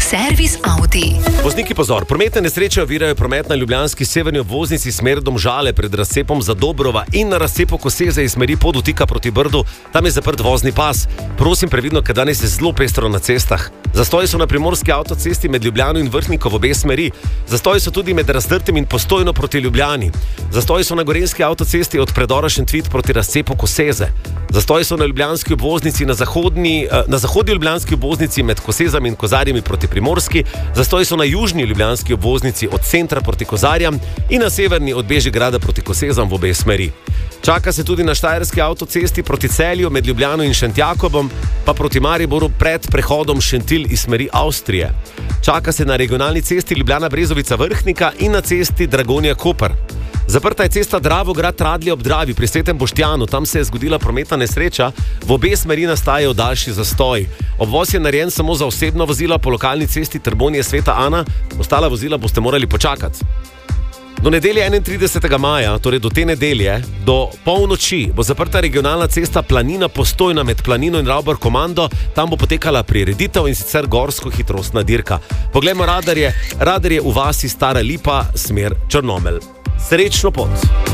Servis Audi. Vozniki pozor, prometne nesreče ovirajo promet na ljubljanski severni obvoznici smer Domžale pred razcepom Zadobrova in na razcepu Koseze iz smeri Podutika proti Brdu. Tam je zaprt vozni pas. Prosim previdno, ker danes je zelo pestro na cestah. Zastoji so na primorski avtocesti med Ljubljano in Vrhniko v obe smeri. Zastoji so tudi med Razdrtem in Postojno proti Ljubljani. Zastoji so na gorenjski avtocesti od predora Šentvid proti razcepu Koseze. Zastoji so na ljubljanski obvoznici na zahodni ljubljanski obvoznici med Kosezami in Kozarjami proti Primorski. Zastoji so na južni ljubljanski obvoznici od centra proti Kozarjam in na severni od Bežigrada proti Kosezam v obe smeri. Čaka se tudi na štajerski avtocesti proti Celju med Ljubljano in Šentjakobom, pa proti Mariboru pred prehodom Šentilj iz smeri Avstrije. Čaka se na regionalni cesti Ljubljana-Brezovica-Vrhnika in na cesti Dragonja-Koper. Zaprta je cesta Dravograd-Radlje ob Dravi pri Svetem Boštjanu. Tam se je zgodila prometna nesreča. V obe smeri nastajajo daljši zastoj. Obvoz je narejen samo za osebna vozila po lokalni cesti Trbonje-Sveta Ana. Ostala vozila boste morali počakati. Do nedelje 31. maja, torej do te nedelje, do polnoči, bo zaprta regionalna cesta Planina-Postojna med Planino in Ravbar-Komando. Tam bo potekala prireditev in sicer gorsko hitrostna dirka. Poglejmo radarje. Radar je v vasi Stara Lipa, smer Črnomelj. Srečno pot.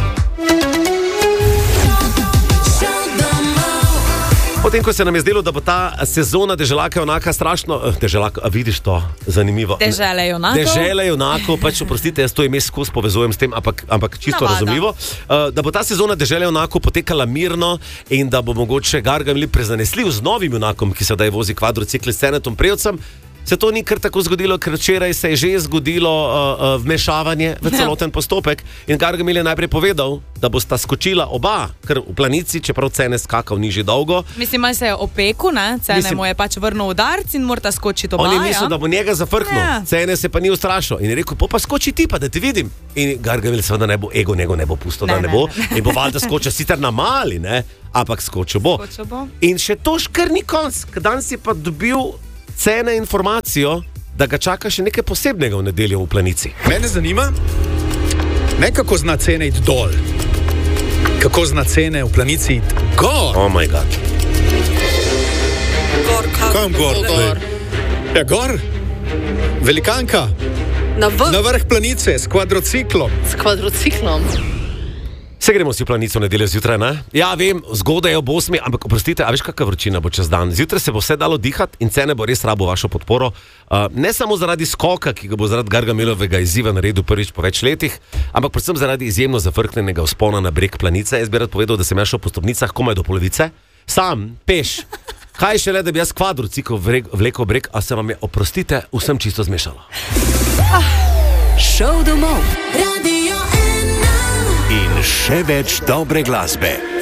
Potem, ko se nam je zdelo, da bo ta sezona Deželaka junaka strašno... vidiš to? Zanimivo. Dežele junakov. Dežele junakov, pač oprostite, jaz to ime skozi povezujem s tem, ampak čisto razumljivo. Da bo ta sezona Dežele junakov potekala mirno in da bo mogoče Gargamel prezanesljiv z novim junakom, ki sedaj vozi kvadrocikl s Senetom Prevcem. Se to ni kar tako zgodilo, ker včeraj se je že zgodilo vmešavanje v celoten postopek in Gargamel je najprej povedal, da bosta skočila oba, ker v Planici, čeprav Cene skakal ni že dolgo. Mislim, malo se je opeku, ne? Cene mu je pač vrnil udarc in morata skočiti oba. On je mislil, da bo njega zafrknil, Cene se pa ni ustrašil in je rekel, pa skoči ti pa, da te vidim. In Gargamel seveda ne bo, ego njego ne bo pustil, da ne bo. In bo valjda skočil sicer na mali, ne? Ampak skočil bo. In še to škar ni konc, ker danes je pa dobil Cene informacijo, da ga čaka še nekaj posebnega v nedeljo v Planici. Mene zanima, ne kako zna Cene iti dol, kako zna Cene v Planici iti gor. Oh my god. Gor, kam gor? Ja, gor. Velikanka. Na vrh Planice s kvadrociklom. S kvadrociklom. Se gremo si v Planico nedeljo zjutraj, ne? Ja, vem, zgodaj je ob 8, ampak oprostite, a veš kakva vročina bo čez dan? Zjutraj se bo vse dalo dihati in Cene bo res rabo vašo podporo. Ne samo zaradi skoka, ki ga bo zaradi Gargamelovega izziva naredil prvič po več letih, ampak predvsem zaradi izjemno zafrknenega vzpona na breg Planice. Jaz bi rad povedal, da sem šel po stopnicah komaj do polovice. Sam, peš. Kaj šele, da bi jaz kvadrocikl vlekel breg, a se vam je, oprostite, vsem čisto zmešalo. Šov domov. In še več dobre glasbe.